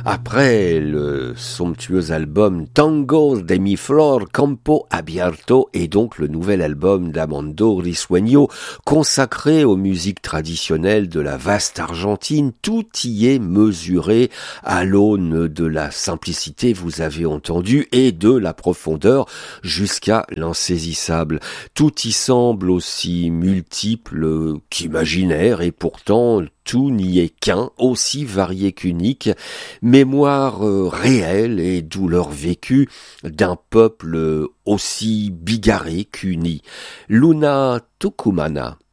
Après le somptueux album Tango de mi flor campo abierto et donc le nouvel album d'Amando Risueño consacré aux musiques traditionnelles de la vaste Argentine, tout y est mesuré à l'aune de la simplicité, vous avez entendu, et de la profondeur jusqu'à l'insaisissable. Tout y semble aussi multiple qu'imaginaire et pourtant tout n'y est qu'un, aussi varié qu'unique, mémoire réelle et douleur vécue d'un peuple aussi bigarré qu'uni. Luna Tucumana.